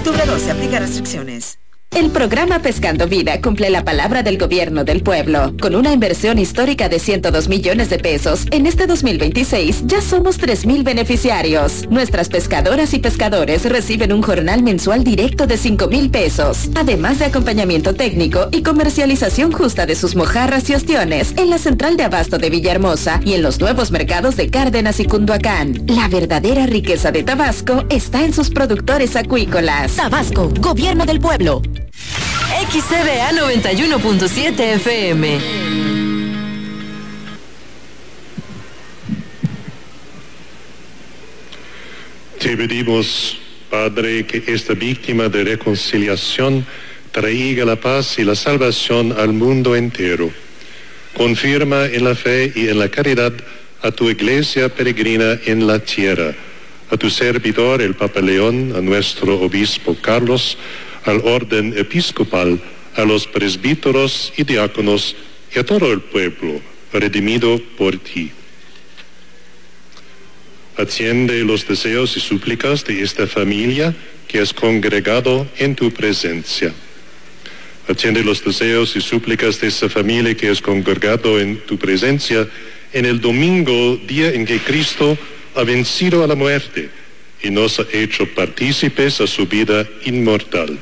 octubre 12, aplica restricciones. El programa Pescando Vida cumple la palabra del gobierno del pueblo. Con una inversión histórica de 102 millones de pesos, en este 2026 ya somos 3,000 beneficiarios. Nuestras pescadoras y pescadores reciben un jornal mensual directo de 5,000 pesos, además de acompañamiento técnico y comercialización justa de sus mojarras y ostiones en la central de abasto de Villahermosa y en los nuevos mercados de Cárdenas y Cunduacán. La verdadera riqueza de Tabasco está en sus productores acuícolas. Tabasco, gobierno del pueblo. XCBA 91.7 FM. Te pedimos, Padre, que esta víctima de reconciliación traiga la paz y la salvación al mundo entero. Confirma en la fe y en la caridad a tu iglesia peregrina en la tierra, a tu servidor el Papa León, a nuestro obispo Carlos, al orden episcopal, a los presbíteros y diáconos y a todo el pueblo redimido por ti. Atiende los deseos y súplicas de esta familia que es congregado en tu presencia. Atiende los deseos y súplicas de esta familia que es congregado en tu presencia en el domingo, día en que Cristo ha vencido a la muerte y nos ha hecho partícipes a su vida inmortal.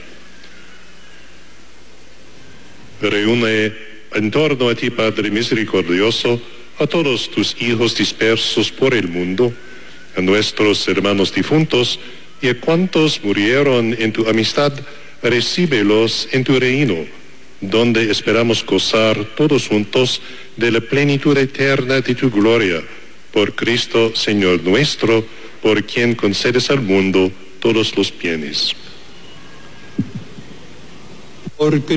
Reúne en torno a ti, Padre misericordioso, a todos tus hijos dispersos por el mundo, a nuestros hermanos difuntos y a cuantos murieron en tu amistad, recíbelos en tu reino, donde esperamos gozar todos juntos de la plenitud eterna de tu gloria, por Cristo Señor nuestro, por quien concedes al mundo todos los bienes. Por Cristo